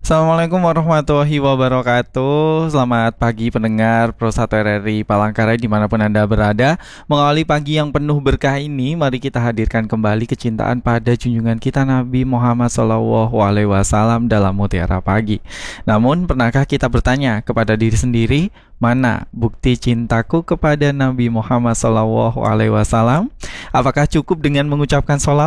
Assalamualaikum warahmatullahi wabarakatuh. Selamat pagi pendengar Pro 1 RRI Palangkaraya dimanapun Anda berada. Mengawali pagi yang penuh berkah ini, mari kita hadirkan kembali kecintaan pada junjungan kita Nabi Muhammad SAW dalam Mutiara Pagi. Namun, pernahkah kita bertanya kepada diri sendiri, mana bukti cintaku kepada Nabi Muhammad SAW? Apakah cukup dengan mengucapkan sholawat?